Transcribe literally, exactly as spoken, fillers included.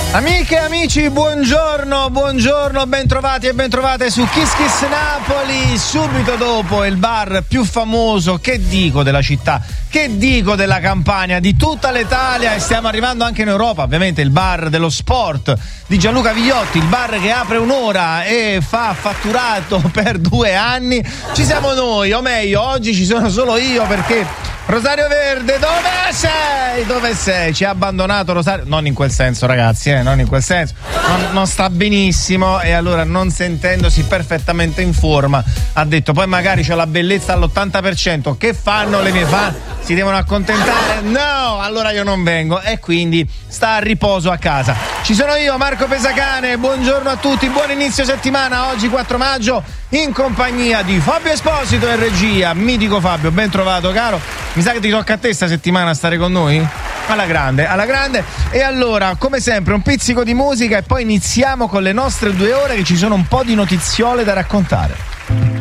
Amiche e amici, buongiorno, buongiorno, bentrovati e bentrovate su Kiss Kiss Napoli. Subito dopo il bar più famoso, che dico, della città, che dico della Campania, di tutta l'Italia, e stiamo arrivando anche in Europa, ovviamente il bar dello sport di Gianluca Vigliotti, il bar che apre un'ora e fa fatturato per due anni. Ci siamo noi, o meglio, oggi ci sono solo io perché Rosario Verde, dove sei? Dove sei? Ci ha abbandonato Rosario, non in quel senso ragazzi, eh, non in quel senso, non, non sta benissimo e allora non sentendosi perfettamente in forma ha detto poi magari c'ho la bellezza all'ottanta per cento, che fanno le mie fan? Si devono accontentare? No, allora io non vengo e quindi sta a riposo a casa. Ci sono io, Marco Pesacane, buongiorno a tutti, buon inizio settimana, oggi quattro maggio in compagnia di Fabio Esposito in regia, mitico Fabio, ben trovato caro. Mi sa che ti tocca a te sta settimana stare con noi? Alla grande, alla grande. E allora, come sempre, un pizzico di musica e poi iniziamo con le nostre due ore che ci sono un po' di notiziole da raccontare.